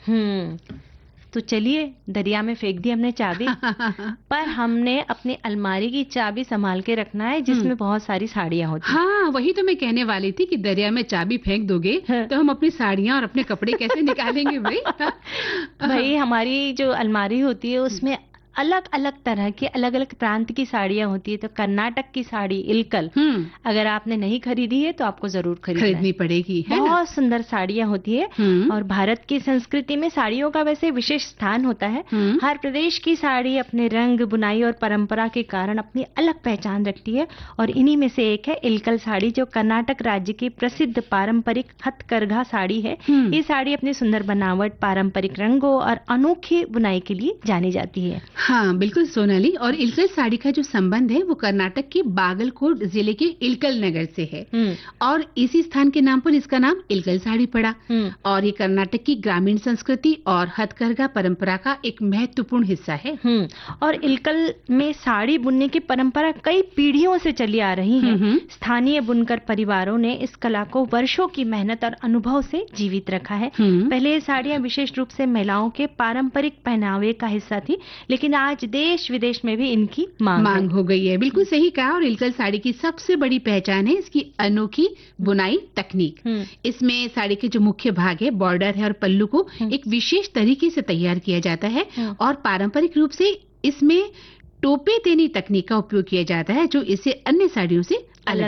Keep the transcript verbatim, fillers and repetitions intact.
हम्म तो चलिए, दरिया में फेंक दी हमने चाबी, पर हमने अपनी अलमारी की चाबी संभाल के रखना है जिसमें बहुत सारी साड़ियाँ होती हैं। हाँ, वही तो मैं कहने वाली थी कि दरिया में चाबी फेंक दोगे तो हम अपनी साड़ियाँ और अपने कपड़े कैसे निकालेंगे भाई? भाई हमारी जो अलमारी होती है उसमें अलग अलग तरह की, अलग अलग प्रांत की साड़ियाँ होती है। तो कर्नाटक की साड़ी इलकल अगर आपने नहीं खरीदी है तो आपको जरूर खरीदनी पड़ेगी, है ना? बहुत सुंदर साड़ियाँ होती है और भारत की संस्कृति में साड़ियों का वैसे विशेष स्थान होता है। हर प्रदेश की साड़ी अपने रंग, बुनाई और परंपरा के कारण अपनी अलग पहचान रखती है और इन्हीं में से एक है इलकल साड़ी, जो कर्नाटक राज्य की प्रसिद्ध पारंपरिक हथकरघा साड़ी है। ये साड़ी अपनी सुंदर बनावट, पारंपरिक रंगों और अनोखी बुनाई के लिए जानी जाती है। हाँ बिल्कुल सोनाली, और इलकल साड़ी का जो संबंध है वो कर्नाटक के बागलकोट जिले के इलकल नगर से है और इसी स्थान के नाम पर इसका नाम इलकल साड़ी पड़ा। और ये कर्नाटक की ग्रामीण संस्कृति और हथकरघा परंपरा का एक महत्वपूर्ण हिस्सा है। और इलकल में साड़ी बुनने की परंपरा कई पीढ़ियों से चली आ रही है। स्थानीय बुनकर परिवारों ने इस कला को वर्षों की मेहनत और अनुभव से जीवित रखा है। पहले ये साड़ियाँ विशेष रूप से महिलाओं के पारंपरिक पहनावे का हिस्सा थी, लेकिन आज देश विदेश में भी इनकी मांग, मांग हो गई है। बिल्कुल सही कहा। और इलकल साड़ी की सबसे बड़ी पहचान है इसकी अनोखी बुनाई तकनीक। इसमें साड़ी के जो मुख्य भाग है, बॉर्डर है और पल्लू को एक विशेष तरीके से तैयार किया जाता है और पारंपरिक रूप से इसमें टोपे तेनी तकनीक का उपयोग किया जाता है जो इसे अन्य साड़ियों से